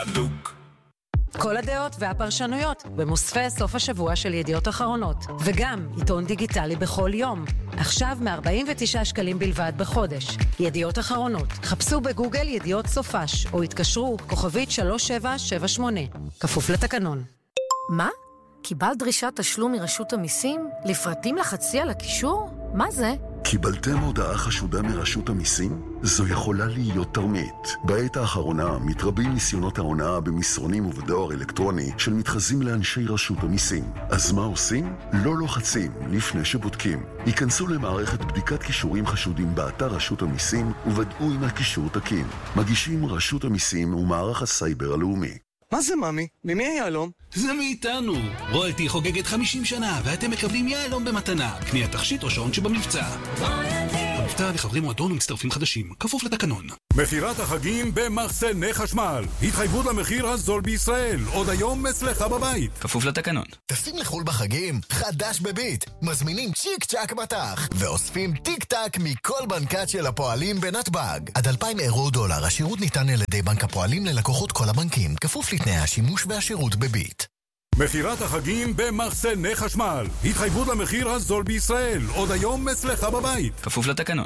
כל הדעות והפרשנויות במוספי סוף השבוע של ידיעות אחרונות, וגם עיתון דיגיטלי בכל יום. עכשיו מ-49 שקלים בלבד בחודש. ידיעות אחרונות. חפשו בגוגל ידיעות סופש, או התקשרו כוכבית 3778. כפוף לתקנון. מה? קיבלת דרישת תשלום מרשות המיסים? לפרטים לחצי על הקישור? מה זה? קיבלתם הודעה חשודה מרשות המיסים? זו יכולה להיות תרמית. בעת האחרונה מתרבים ניסיונות ההונאה במסרונים ובדואר אלקטרוני של מתחזים לאנשי רשות המיסים. אז מה עושים? לא לוחצים לפני שבודקים. היכנסו למערכת בדיקת קישורים חשודים באתר רשות המיסים וודאו אם הקישור תקין. מגישים רשות המיסים ומערך הסייבר הלאומי. מה זה ממי? ממי היעלום? זה מאיתנו. רויאלטי חוגגת 50 שנה ואתם מקבלים יעלום במתנה. קניית תכשיט או שעון שבמבצע. המבצע לחברי מועדון ומצטרפים חדשים. כפוף לתקנון. מחירת החגים במחסני חשמל. התחייבות למחיר הזול בישראל. עוד היום אצלך בבית. כפוף לתקנון. טסים לחול בחגים? חדש בביט. מזמינים צ'יק צ'ק בטח. ואוספים טיק טק מכל בנקת של הפועלים בנתב"ג. עד 2,000 אירו או דולר. השירות ניתן על ידי בנק הפועלים ללקוחות כל הבנקים. כפוף לתנאי השימוש והשירות בביט. מחירת החגים במחסני חשמל. התחייבות למחיר הזול בישראל. עוד היום אצלך בבית. כפוף לתקנון.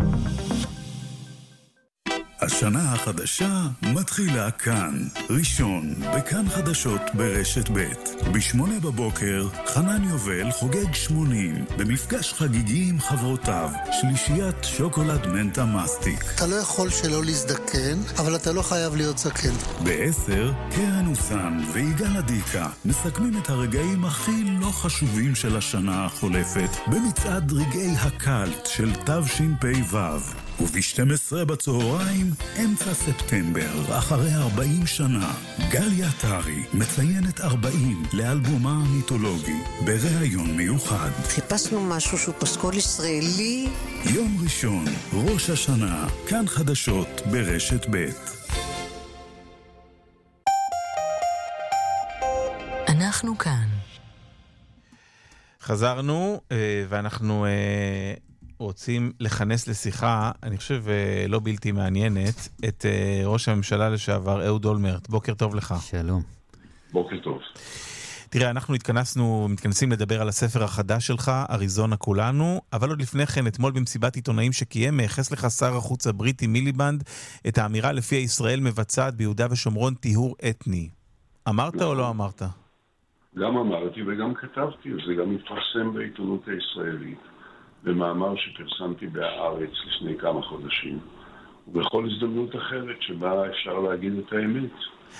השנה החדשה מתחילה כאן. ראשון, בכאן חדשות ברשת ב'. ב8 בבוקר, חנן יובל חוגג 80. במפגש חגיגי עם חברותיו, שלישיית שוקולד מנטה מסטיק. אתה לא יכול שלא להזדקן, אבל אתה לא חייב להיות זקן. ב10, קרן אוסן ויגאל עדיקה מסכמים את הרגעים הכי לא חשובים של השנה החולפת, במצעד רגעי הקלט של תשפ"ו. וב-12 בצהריים, אמצע ספטמבר, אחרי 40 שנה, גליה טרי מציינת 40 לאלבומה המיתולוגי, בראיון מיוחד. חיפשנו משהו שהוא פסקול ישראלי. יום ראשון, ראש השנה, כאן חדשות ברשת ב'. אנחנו כאן. חזרנו, ואנחנו רוצים לכנס לשיחה, אני חושב לא בלתי מעניינת, את ראש הממשלה לשעבר אהוד אולמרט. בוקר טוב לך. שלום. בוקר טוב. תראה, אנחנו מתכנסים לדבר על הספר החדש שלך, אריזונה כולנו, אבל עוד לפני כן, אתמול במסיבת עיתונאים שקיים, מייחס לך שר החוץ הבריטי מיליבנד את האמירה לפיה ישראל מבצעת ביהודה ושומרון טיהור אתני. אמרת או לא אמרת? גם אמרתי וגם כתבתי, זה גם התפרסם בעיתונות הישראלית. במאמר שפרסמתי בהארץ לפני כמה חודשים, ובכל הזדמנות אחרת שבה אפשר להגיד את האמת.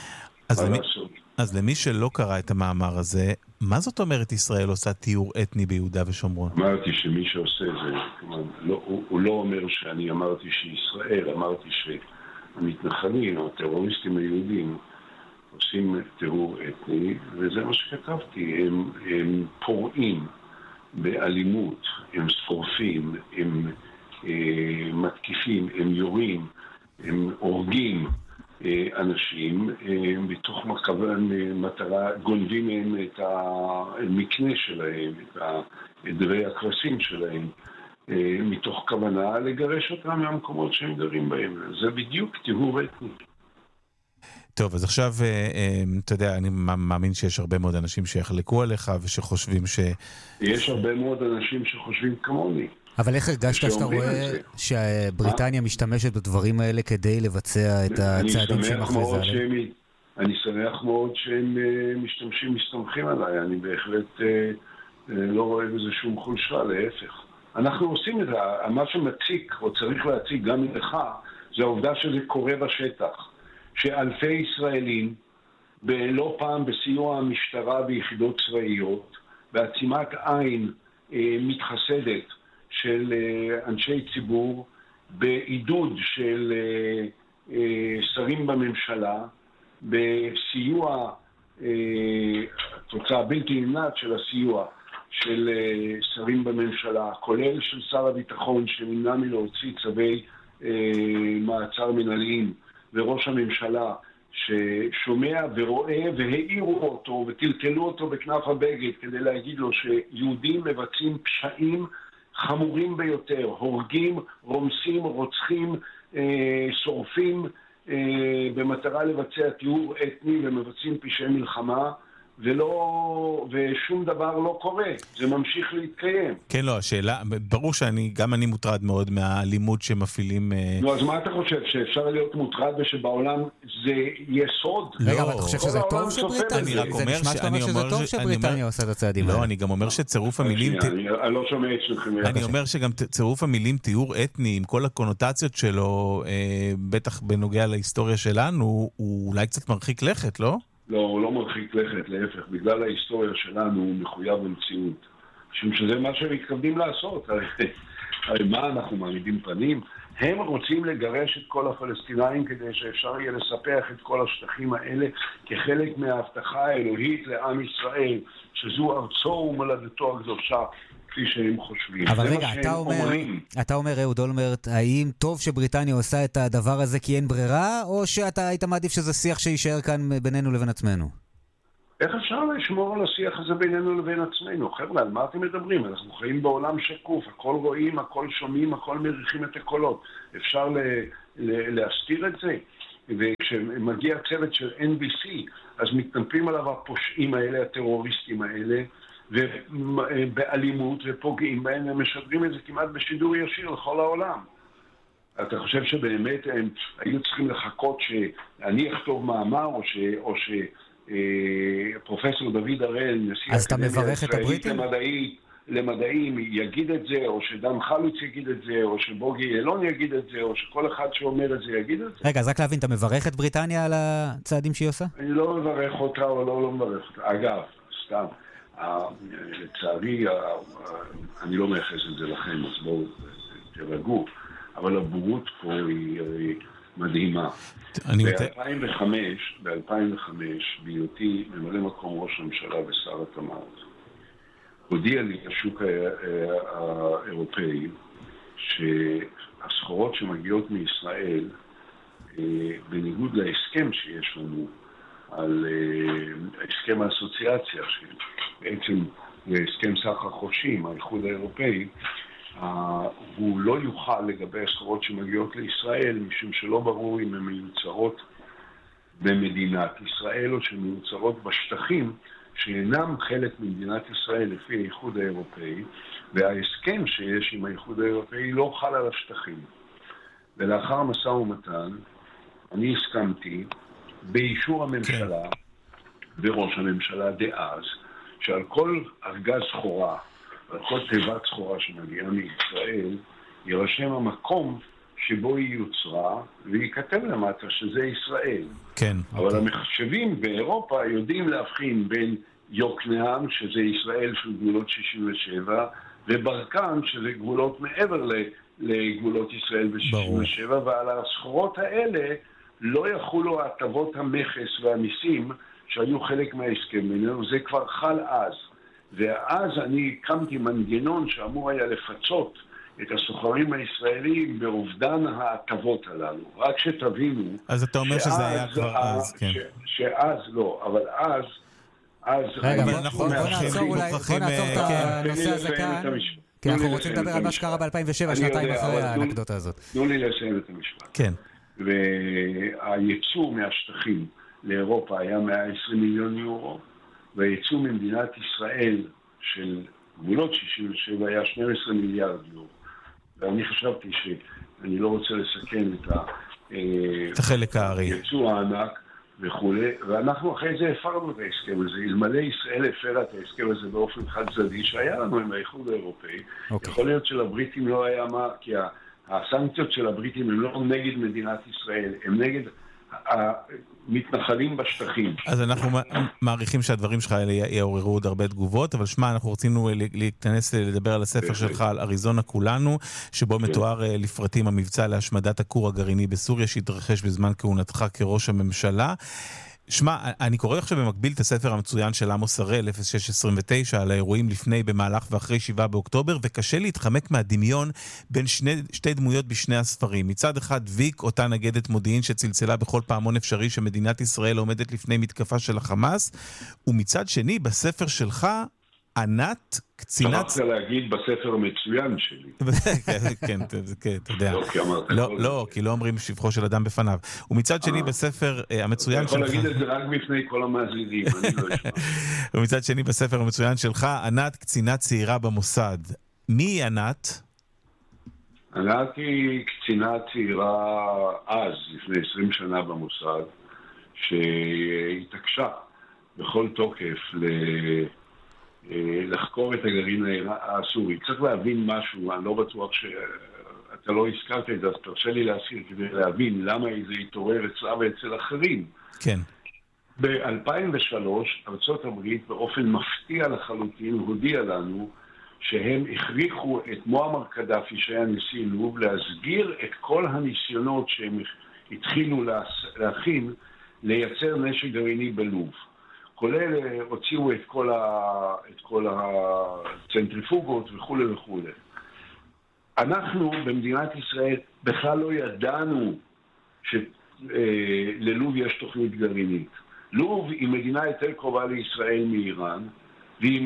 אז למי שלא קרא את המאמר הזה, מה זאת אומרת ישראל עושה טיהור אתני ביהודה ושומרון? אמרתי שמי שעושה זה, הוא לא אומר שאני אמרתי שישראל, אמרתי שהמתנחלים, הטרוריסטים היהודים, עושים טיהור אתני, וזה מה שכתבתי, הם פורעים באלימות, הם שורפים, הם מתקיפים, הם יורים, הם הורגים אנשים, בתוך מטרה, גונבים מהם את המקנה שלהם, את דרי הכבשים שלהם, מתוך כוונה לגרש אותם מהמקומות שהם גרים בהם. זה בדיוק טיהור אתני. טוב, אז עכשיו, אתה יודע, אני מאמין שיש הרבה מאוד אנשים שיחלקו עליך ושחושבים יש הרבה מאוד אנשים שחושבים כמוני. אבל איך הרגשת שאתה רואה שבריטניה משתמשת בדברים האלה כדי לבצע את הצעדים שהם מכריזה עליהם? אני שמח מאוד שהם מסתמכים עליי. אני בהחלט לא רואה בזה שום חולשה, להפך. אנחנו עושים את זה. מה שמציק או צריך להציג גם לך, זה העובדה שזה קורה בשטח. שאלפי ישראלים, לא פעם בסיוע המשטרה ביחידות צבאיות, בעצימת עין מתחסדת של אנשי ציבור, בעידוד של שרים בממשלה, בסיוע, תוצאה בלתי נמנעת של הסיוע של שרים בממשלה, כולל של שר הביטחון שנמנע מלהוציא צווי מעצר מנהליים, וראש הממשלה ששומע ורואה והעירו אותו וטלטלו אותו בכנף הבגד כדי להגיד לו שיהודים מבצעים פשעים חמורים ביותר, הורגים, רומסים, רוצחים, שורפים במטרה לבצע טיהור אתני ומבצעים פשעי מלחמה, ושום דבר לא קורה. זה ממשיך להתקיים. כן, לא, השאלה, ברור גם אני מוטרד מאוד מהאלימות שמפעילים... נו, אז מה אתה חושב? שאפשר להיות מוטרד ושבעולם זה יסוד? רגע, אבל אתה חושב שזה טוב שבריטניה? זה נשמע שאתה אומר שזה טוב שבריטניה עושה את הצעדים האלה. לא, אני גם אומר שצירוף המילים... אני לא שומע את שלכם. אני אומר שגם צירוף המילים טיהור אתני, עם כל הקונוטציות שלו, בטח בנוגע להיסטוריה שלנו, הוא אולי קצת מרחיק לכת, לא? לא, הוא לא מרחיק לכת, להפך. בגלל ההיסטוריה שלנו הוא מחויב במציאות. משום שזה מה שהם מתכוונים לעשות. הרי מה אנחנו מעמידים פנים? הם רוצים לגרש את כל הפלסטינאים כדי שאפשר יהיה לספח את כל השטחים האלה כחלק מההבטחה האלוהית לעם ישראל, שזו ארצו ומולדתו הקדושה, כפי שהם חושבים. אבל רגע, אתה אומר, אהוד אולמרט, האם טוב שבריטניה עושה את הדבר הזה כי אין ברירה, או שאתה היית מעדיף שזה שיח שישאר כאן בינינו לבין עצמנו? איך אפשר לשמור על השיח הזה בינינו לבין עצמנו? חבר'ה, על מה אתם מדברים? אנחנו חיים בעולם שקוף, הכל רואים, הכל שומעים, הכל מריחים את הקולות. אפשר להסתיר את זה? וכשמגיע צוות של NBC, אז מתנפלים עליו הפושעים האלה, הטרוריסטים האלה, ובאלימות ופוגעים בהם, הם משדרים את זה כמעט בשידור ישיר לכל העולם. אתה חושב שבאמת הם היו צריכים לחכות שאני אכתוב מאמר, או שפרופסור דוד הראל, נשיא האקדמיה הישראלית למדעים, יגיד את זה, או שדן חלוץ יגיד את זה, או שבוגי ילון יגיד את זה, או שכל אחד שאומר את זה יגיד את זה. רגע, אז רק להבין, אתה מברך את בריטניה על הצעדים שהיא עושה? אני לא מברך אותה או לא מברך אותה. אגב, סתם. לצערי, אני לא מייחס את זה לכם, אז בואו תרגעו, אבל הבורות פה היא מדהימה. ב-2005, בהיותי ממלא מקום ראש הממשלה ושר התמ"ת, הודיע לי השוק האירופאי שהסחורות שמגיעות מישראל, בניגוד להסכם שיש לנו, על הסכם האסוציאציה, שבעצם זה הסכם סחר חופשי עם האיחוד האירופאי, הוא לא יוכל לגבי הסחורות שמגיעות לישראל, משום שלא ברור אם הן מיוצרות במדינת ישראל או שמיוצרות בשטחים שאינם חלק ממדינת ישראל לפי האיחוד האירופאי, וההסכם שיש עם האיחוד האירופאי לא חל על השטחים. ולאחר משא ומתן, אני הסכמתי באישור הממשלה וראש הממשלה דאז, שעל כל ארגז סחורה, על כל תיבת סחורה שמגיעה מישראל, יירשם המקום שבו היא יוצרה, וייכתב למטה שזה ישראל. כן. אבל המחשבים באירופה יודעים להבחין בין יוקנעם, שזה ישראל של גבולות 67, וברקן, שזה גבולות מעבר לגבולות ישראל ב-67, ועל הסחורות האלה לא יחולו הטבות המכס והמיסים שהיו חלק מההסכם בינינו, זה כבר חל אז. ואז אני הקמתי מנגנון שאמור היה לפצות את הסוחרים הישראלים באובדן ההטבות הללו. רק שתבינו... אז אתה אומר שזה היה כבר אז, כן. שאז לא, אבל אז... רגע, בוא נעצור את הנושא הזה כאן, כי אנחנו רוצים לדבר על מה שקרה ב-2007, שנתיים אחרי האנקדוטה הזאת. תנו לי לסיים את המשפט. כן. והייצוא מהשטחים לאירופה היה 120 מיליון יורו, והייצוא ממדינת ישראל של גבולות 67 היה 12 מיליארד יורו. ואני חשבתי שאני לא רוצה לסכן את החלק הארי. הייצוא הענק וכו', ואנחנו אחרי זה הפרנו את ההסכם הזה. אלמלא ישראל הפרה את ההסכם הזה באופן חד צדדי שהיה לנו עם האיחוד האירופאי. יכול להיות שלבריטים לא היה מה, כי הסנקציות של הבריטים הם לא נגד מדינת ישראל, הם נגד המתנחלים בשטחים. אז אנחנו מעריכים שהדברים שלך האלה יעוררו עוד הרבה תגובות, אבל שמע, אנחנו רצינו להתכנס לדבר על הספר שלך, על אריזונה כולנו, שבו מתואר לפרטים המבצע להשמדת הכור הגרעיני בסוריה, שהתרחש בזמן כהונתך כראש הממשלה. שמע, אני קורא עכשיו במקביל את הספר המצוין של עמוס הראל, 0629, על האירועים לפני, במהלך ואחרי 7 באוקטובר, וקשה להתחמק מהדמיון בין שתי דמויות בשני הספרים. מצד אחד, ויק, אותה נגדת מודיעין שצלצלה בכל פעמון אפשרי שמדינת ישראל עומדת לפני מתקפה של החמאס, ומצד שני, בספר שלך, ענת קצינת... שכחת להגיד בספר המצוין שלי. כן, אתה יודע. לא, כי לא אומרים שבחו של אדם בפניו. ומצד שני בספר המצוין שלך... אתה יכול להגיד את זה רק בפני כל המאזינים, אני לא אשמע. ומצד שני בספר המצוין שלך, ענת קצינה צעירה במוסד. מי היא ענת? ענת היא קצינה צעירה אז, לפני 20 שנה במוסד, שהתעקשה בכל תוקף לחקור את הגרעין הסורי. צריך להבין משהו, אני לא בטוח שאתה לא הזכרת את זה, אז תרשה לי להזכיר כדי להבין למה זה התעורר אצלה ואצל אחרים. כן. ב-2003 ארצות הברית באופן מפתיע לחלוטין הודיע לנו שהם הכריחו את מועמר קדאפי שהיה נשיא לוב להסגיר את כל הניסיונות שהם התחילו להכין לייצר נשק גרעיני בלוב. כולל הוציאו את כל הצנטריפוגות וכו' וכו'. אנחנו במדינת ישראל בכלל לא ידענו שללוב יש תוכנית גרעינית. לוב היא מדינה יותר קרובה לישראל מאיראן, והיא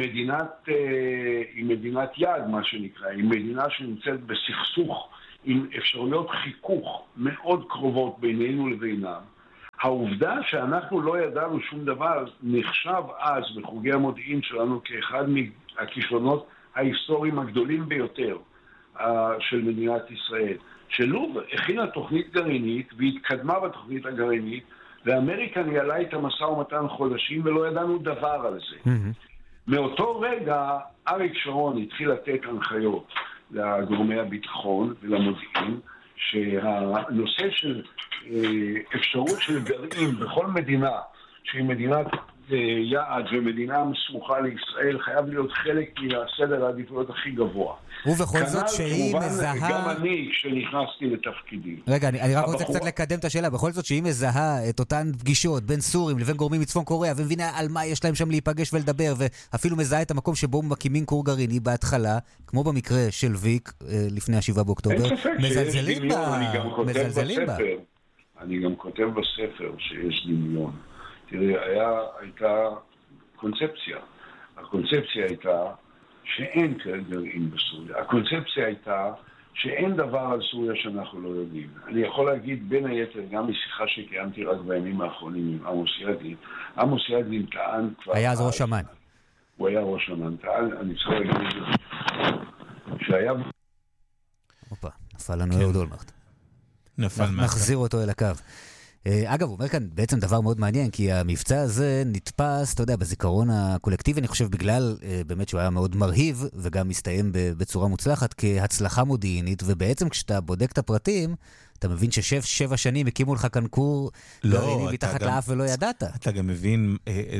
מדינת יעד, מה שנקרא. היא מדינה שנמצאת בסכסוך עם אפשרויות חיכוך מאוד קרובות בינינו לבינם. העובדה שאנחנו לא ידענו שום דבר נחשב אז בחוגי המודיעין שלנו כאחד מהכישלונות ההיסטוריים הגדולים ביותר של מדינת ישראל. שלוב הכינה תוכנית גרעינית והתקדמה בתוכנית הגרעינית, ואמריקה ניהלה את המשא ומתן חודשים ולא ידענו דבר על זה. מאותו רגע אריק שרון התחיל לתת הנחיות לגורמי הביטחון ולמודיעין שהנושא של אפשרות של גרעין בכל מדינה שהיא מדינת יעד ומדינה מסמוכה לישראל חייב להיות חלק מהסדר העדיפויות הכי גבוה. ובכל זאת שהיא מזהה... גם אני כשנכנסתי לתפקידי. רגע, אני רק רוצה קצת לקדם את השאלה. בכל זאת שהיא מזהה את אותן פגישות בין סורים לבין גורמים מצפון קוריאה ומבינה על מה יש להם שם להיפגש ולדבר, ואפילו מזהה את המקום שבו מקימים כור גרעיני בהתחלה, כמו במקרה של ויק לפני 7 באוקטובר. מזלזלים בה. אני גם כותב בספר שיש דמיון. תראה, הייתה קונספציה. הקונספציה הייתה שאין גרעין בסוריה. הקונספציה הייתה שאין דבר על סוריה שאנחנו לא יודעים. אני יכול להגיד בין היתר, גם משיחה שקיימתי רק בימים האחרונים עם עמוס ידלין. עמוס ידלין טען כבר... היה אז ראש אמ"ן. הוא היה ראש אמ"ן. טען, אני צריך להגיד את זה, שהיה... אופה, נפל לנו אהוד אולמרט. נחזיר אותו אל הקו. אגב, הוא אומר כאן בעצם דבר מאוד מעניין, כי המבצע הזה נתפס, אתה יודע, בזיכרון הקולקטיבי, אני חושב בגלל באמת שהוא היה מאוד מרהיב, וגם מסתיים בצורה מוצלחת, כהצלחה מודיעינית, ובעצם כשאתה בודק את הפרטים, אתה מבין ש7 שנים הקימו לך כאן כור גרעיני מתחת לאף ולא ידעת. אתה גם מבין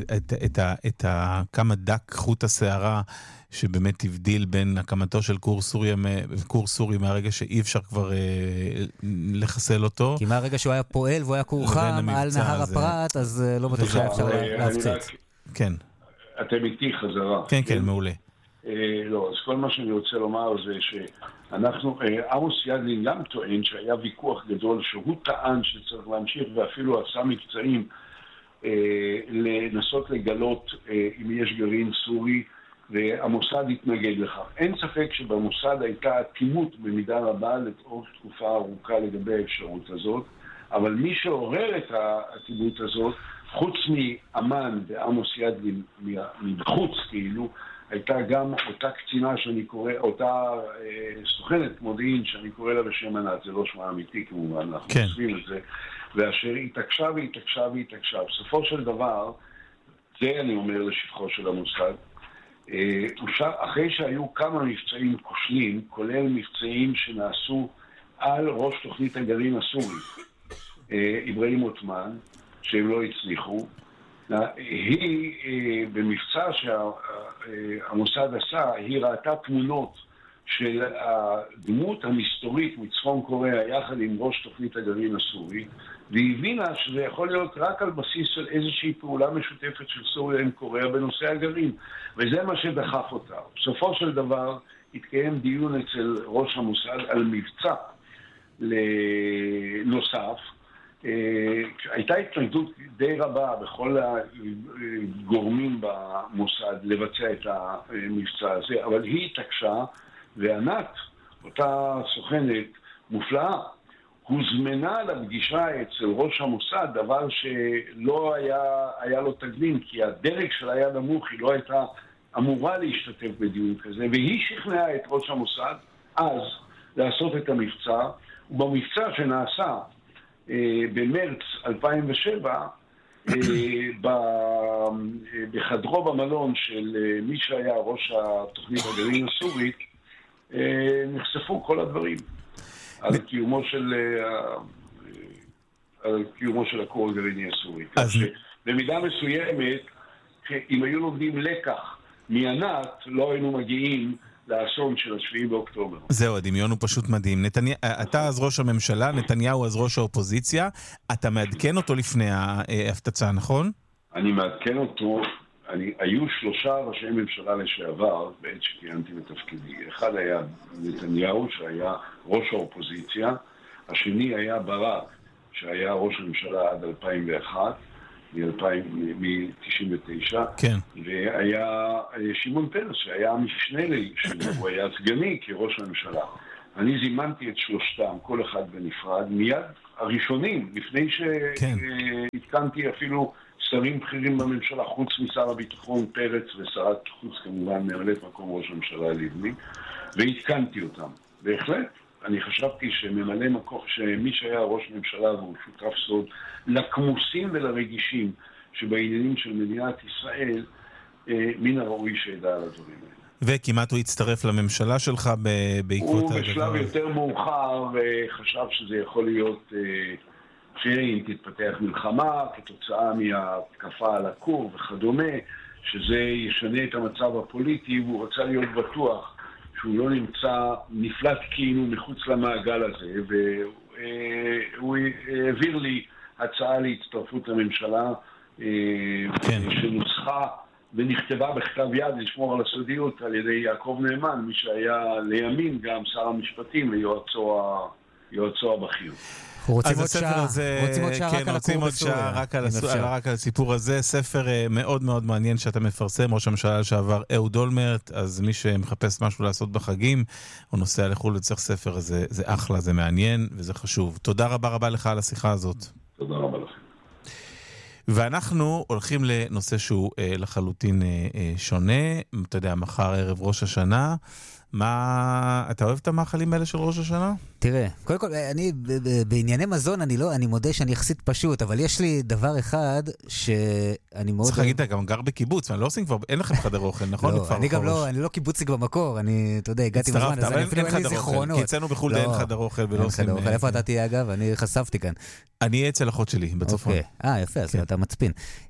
את כמה דק חוט השערה שבאמת הבדיל בין הקמתו של קור סורי מהרגע שאי אפשר כבר לחסל אותו. כי מהרגע שהוא היה פועל והוא היה קור חם על נהר הפרת, אז לא בטוח שהיה אפשר להפציץ. כן. אתם איתי חזרה. כן, כן, מעולה. לא, אז כל מה שאני רוצה לומר זה שאנחנו, עמוס ידלין גם טוען שהיה ויכוח גדול שהוא טען שצריך להמשיך ואפילו עשה מבצעים לנסות לגלות אם יש גרעין סורי, והמוסד התנגד לכך. אין ספק שבמוסד הייתה אטימות במידה רבה לאורך תקופה ארוכה לגבי האפשרות הזאת, אבל מי שעורר את האטימות הזאת, חוץ מאמן ועמוס ידלין מבחוץ כאילו, הייתה גם אותה קצינה שאני קורא, אותה סוכנת מודיעין שאני קורא לה בשם ענת, זה לא שמה אמיתי כמובן, אנחנו עושים את זה, ואשר התעקשה והתעקשה והתעקשה. בסופו של דבר, זה אני אומר לשבחו של המוסד, אחרי שהיו כמה מבצעים כושלים, כולל מבצעים שנעשו על ראש תוכנית הגרעין הסורי, אברהים עות'מאן, שהם לא הצליחו, היא במבצע שהמוסד עשה, היא ראתה תמונות של הדמות המסתורית מצפון קוריאה יחד עם ראש תוכנית הגרעין הסורי, והיא הבינה שזה יכול להיות רק על בסיס של איזושהי פעולה משותפת של סוריה עם קוריאה בנושא הגרעין, וזה מה שדחף אותה. בסופו של דבר התקיים דיון אצל ראש המוסד על מבצע נוסף, הייתה התנגדות די רבה בכל הגורמים במוסד לבצע את המבצע הזה, אבל היא התעקשה, וענת, אותה סוכנת מופלאה, הוזמנה לפגישה אצל ראש המוסד, דבר שלא היה לו תקדים, כי הדרג שלה היה נמוך, היא לא הייתה אמורה להשתתף בדיון כזה, והיא שכנעה את ראש המוסד אז לעשות את המבצע, ובמבצע שנעשה במרץ 2007, בחדרו במלון של מי שהיה ראש התוכנית הגרעין הסורית, נחשפו כל הדברים על קיומו של הכור הגרעיני הסורי. במידה מסוימת, אם היו לומדים לקח מענת, לא היינו מגיעים לאסון של 7 באוקטובר. זהו, הדמיון הוא פשוט מדהים. אתה אז ראש הממשלה, נתניהו אז ראש האופוזיציה, אתה מעדכן אותו לפני ההפתצה, נכון? אני מעדכן אותו, היו 3 ראשי ממשלה לשעבר בעת שכיהנתי בתפקידי. אחד היה נתניהו, שהיה ראש האופוזיציה, השני היה ברק, שהיה ראש הממשלה עד 2001, מ-99, כן. והיה שמעון פרס, שהיה המשנה לי, שהוא היה סגני כראש הממשלה. אני זימנתי את 3, כל אחד בנפרד, מיד הראשונים, לפני שהתקנתי אפילו שרים בכירים בממשלה, חוץ משר הביטחון פרץ ושרת חוץ כמובן ממלאת מקום ראש הממשלה לבני, והתקנתי אותם. בהחלט, אני חשבתי שממלא מקום, שמי שהיה ראש ממשלה והוא שותף סוד לכמוסים ולרגישים שבעניינים של מדינת ישראל, מן הראוי שידע על הדברים האלה. וכמעט הוא הצטרף לממשלה שלך בעקבות הוא בשלב יותר מאוחר וחשב שזה יכול להיות שאם תתפתח מלחמה כתוצאה מהתקפה על הכור וכדומה, שזה ישנה את המצב הפוליטי, והוא רצה להיות בטוח שהוא לא נפלט כאילו מחוץ למעגל הזה, והוא העביר לי הצעה להצטרפות לממשלה שנוסחה ונכתבה בכתב יד לשמור על הסודיות על ידי יעקב נאמן, מי שהיה לימין גם שר המשפטים ויועצו הבכיר. רוצים עוד שעה רק על הסיפור הזה. ספר מאוד מאוד מעניין שאתה מפרסם, ראש הממשלה לשעבר אהוד אולמרט, אז מי שמחפש משהו לעשות בחגים או נוסע לחו"ל וצריך ספר, זה אחלה, זה מעניין וזה חשוב. תודה רבה לך על השיחה הזאת. תודה רבה לכם. ואנחנו הולכים לנושא שהוא לחלוטין שונה. אתה יודע, מחר ערב ראש השנה. אתה אוהב את המאכלים האלה של ראש השנה? תראה, קודם כל, אני בענייני מזון, אני מודה שאני יחסית פשוט, אבל יש לי דבר אחד שאני מאוד... צריך להגיד, אתה גם גר בקיבוץ, ואני לא עושים כבר, אין לכם חדר אוכל, נכון? אני לא קיבוצניק במקור, אתה יודע, הגעתי בזמן, אז אני אפילו אין לי זיכרונות. כי אצלנו בחו"ל אין חדר אוכל ולא עושים... איפה אתה תהיה אגב? אני חשפתי כאן. אני אהיה אצל אחות שלי, בצפון. יפה, אז אתה מצפין.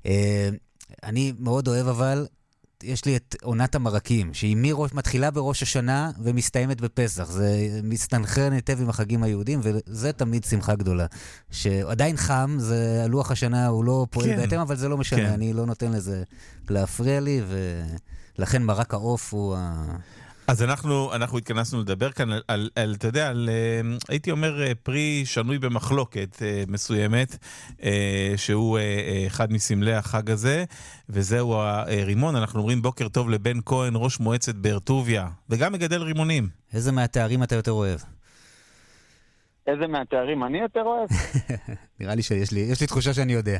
אני מאוד אוהב אבל... יש לי את עונת המרקים, שהיא מתחילה בראש השנה ומסתיימת בפסח. זה מסתנכרן היטב עם החגים היהודים, וזה תמיד שמחה גדולה. שעדיין חם, זה לוח השנה, הוא לא פועל בהתאם, אבל זה לא משנה, אני לא נותן לזה להפריע לי, ולכן מרק העוף הוא אז אנחנו התכנסנו לדבר כאן אתה יודע, הייתי אומר פרי שנוי במחלוקת מסוימת, שהוא אחד מסמלי החג הזה, וזהו הרימון. אנחנו אומרים בוקר טוב לבן כהן, ראש מועצת באר טוביה, וגם מגדל רימונים. איזה מהתארים אתה יותר אוהב? איזה מהתארים אני יותר אוהב? נראה לי שיש לי תחושה שאני יודע.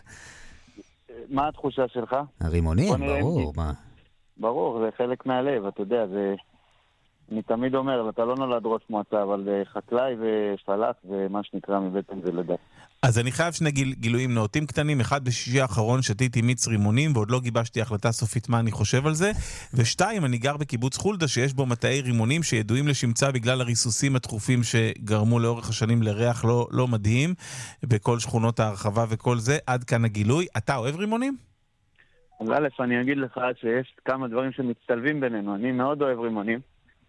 מה התחושה שלך? הרימונים, ברור. ברור, זה חלק מהלב, אתה יודע, זה... אני תמיד אומר, אתה לא נולד ראש מועצה, אבל חקלאי ופלט ומה שנקרא מבטן זה לדעת. אז אני חייב שני גילויים נאותים קטנים. אחד, בשישי האחרון שתיתי מיץ רימונים, ועוד לא גיבשתי החלטה סופית מה אני חושב על זה. ושתיים, אני גר בקיבוץ חולדה, שיש בו מטעי רימונים שידועים לשמצה בגלל הריסוסים התכופים שגרמו לאורך השנים לריח לא מדהים, בכל שכונות ההרחבה וכל זה. עד כאן הגילוי. אתה אוהב רימונים? א', אני אגיד לך שיש כמה דברים שמצטלבים בינינו. אני מאוד אוהב רימונים.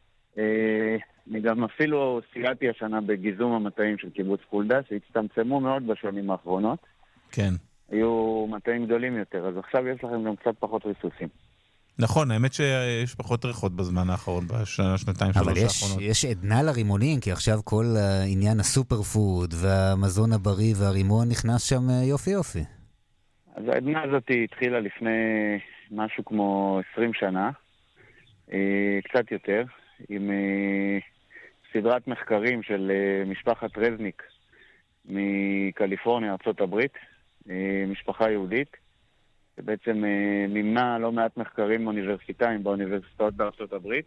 אני גם אפילו סייעתי השנה בגיזום המטעים של קיבוץ חולדה, שהצטמצמו מאוד בשנים האחרונות. כן. היו מטעים גדולים יותר, אז עכשיו יש לכם גם קצת פחות ריסוסים. נכון, האמת שיש פחות ריחות בזמן האחרון, בשנתיים, שלוש האחרונות. אבל יש עדנה לרימונים, כי עכשיו כל העניין הסופר פוד והמזון הבריא והרימון נכנס שם יופי יופי. אז העדנה הזאת התחילה לפני משהו כמו 20 שנה, קצת יותר, עם סדרת מחקרים של משפחת רזניק מקליפורניה, ארצות הברית, משפחה יהודית, שבעצם מימנה לא מעט מחקרים אוניברסיטאיים באוניברסיטאות בארצות הברית,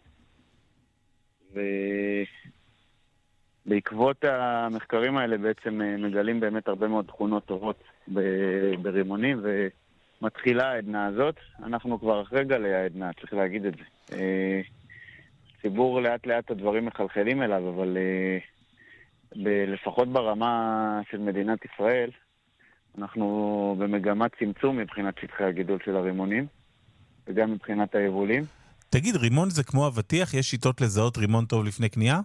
ובעקבות המחקרים האלה בעצם מגלים באמת הרבה מאוד תכונות טובות ברימונים, ומתחילה העדנה הזאת. אנחנו כבר אחרי גלי העדנה, צריך להגיד את זה. ציבור לאט לאט הדברים מחלחלים אליו, אבל לפחות ברמה של מדינת ישראל, אנחנו במגמת צמצום מבחינת שטחי הגידול של הרימונים, וגם מבחינת היבולים. תגיד, רימון זה כמו אבטיח? יש שיטות לזהות רימון טוב לפני קנייה?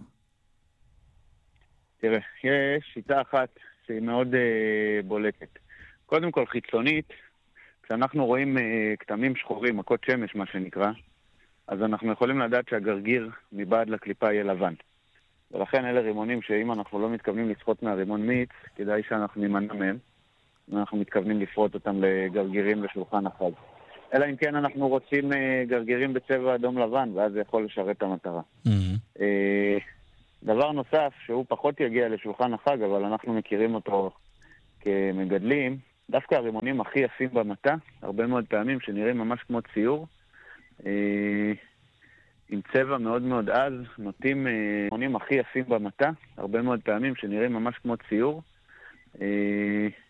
תראה, יש שיטה אחת שהיא מאוד בולטת. קודם כל חיצונית, כשאנחנו רואים כתמים שחורים, מכות שמש מה שנקרא, אז אנחנו יכולים לדעת שהגרגיר מבעד לקליפה יהיה לבן. ולכן אלה רימונים שאם אנחנו לא מתכוונים לסחוט מהרימון מיץ, כדאי שאנחנו נימנע מהם. אנחנו מתכוונים לפרוט אותם לגרגירים בשולחן החג. אלא אם כן אנחנו רוצים גרגירים בצבע אדום לבן, ואז זה יכול לשרת את המטרה. דבר נוסף, שהוא פחות יגיע לשולחן החג, אבל אנחנו מכירים אותו כמגדלים, דווקא הרימונים הכי יפים במטה, הרבה מאוד פעמים שנראים ממש כמו ציור, עם צבע מאוד מאוד עז, נוטים רימונים הכי יפים במטה, הרבה מאוד פעמים שנראים ממש כמו ציור,